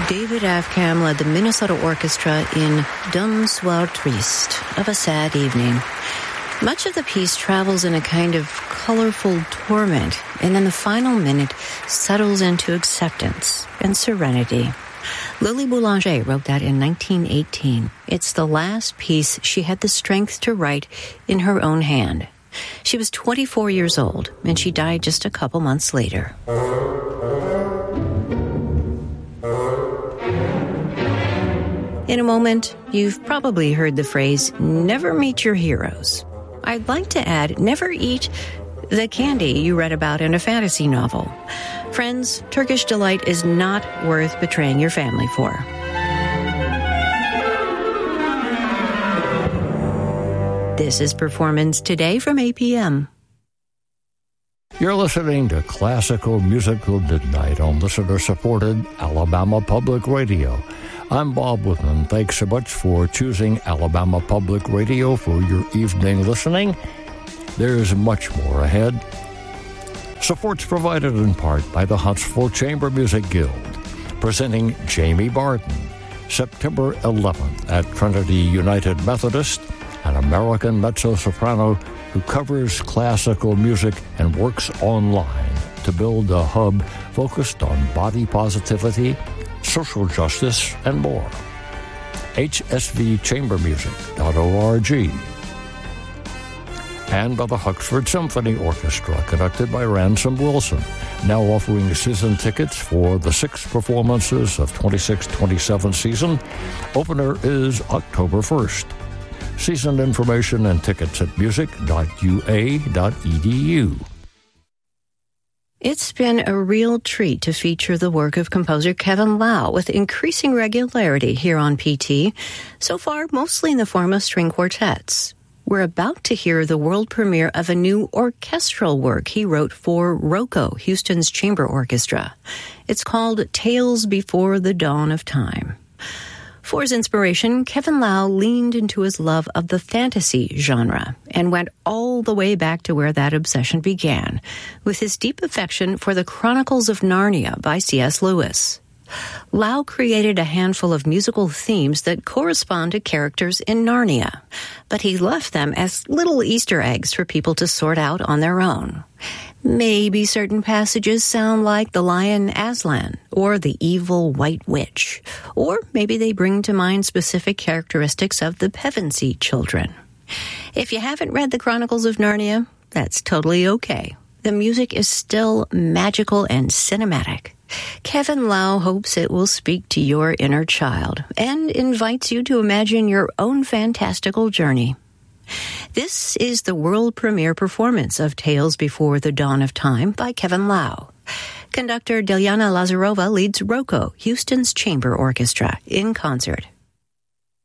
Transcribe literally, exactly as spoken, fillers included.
David Avcam led the Minnesota Orchestra in D'un Soir Triste, of a sad evening. Much of the piece travels in a kind of colorful torment, and then the final minute settles into acceptance and serenity. Lily Boulanger wrote that in nineteen eighteen. It's the last piece she had the strength to write in her own hand. She was twenty-four years old, and she died just a couple months later. In a moment, you've probably heard the phrase, never meet your heroes. I'd like to add, never eat the candy you read about in a fantasy novel. Friends, Turkish Delight is not worth betraying your family for. This is Performance Today from A P M. You're listening to Classical Musical Midnight on listener-supported Alabama Public Radio. I'm Bob Whitman. Thanks so much for choosing Alabama Public Radio for your evening listening. There's much more ahead. Support's provided in part by the Huntsville Chamber Music Guild, presenting Jamie Barton, September eleventh at Trinity United Methodist, an American mezzo-soprano who covers classical music and works online to build a hub focused on body positivity, social justice, and more. H S V chamber music dot org. And by the Huxford Symphony Orchestra, conducted by Ransom Wilson, now offering season tickets for the six performances of twenty-six twenty-seven season. Opener is October first. Season information and tickets at music dot u a dot e d u. It's been a real treat to feature the work of composer Kevin Lau with increasing regularity here on P T, so far mostly in the form of string quartets. We're about to hear the world premiere of a new orchestral work he wrote for ROCO, Houston's Chamber Orchestra. It's called Tales Before the Dawn of Time. For his inspiration, Kevin Lau leaned into his love of the fantasy genre and went all the way back to where that obsession began, with his deep affection for the Chronicles of Narnia by C S Lewis. Lau created a handful of musical themes that correspond to characters in Narnia, but he left them as little Easter eggs for people to sort out on their own. Maybe certain passages sound like the lion Aslan or the evil White Witch, or maybe they bring to mind specific characteristics of the Pevensey children. If you haven't read the Chronicles of Narnia, that's totally okay. The music is still magical and cinematic. Kevin Lau hopes it will speak to your inner child and invites you to imagine your own fantastical journey. This is the world premiere performance of Tales Before the Dawn of Time by Kevin Lau. Conductor Delyana Lazarova leads ROCO, Houston's Chamber Orchestra, in concert.